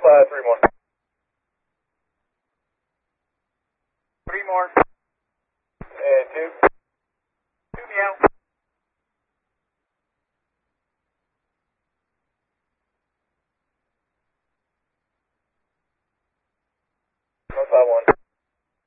three more. Three more. And two. Two meow. One.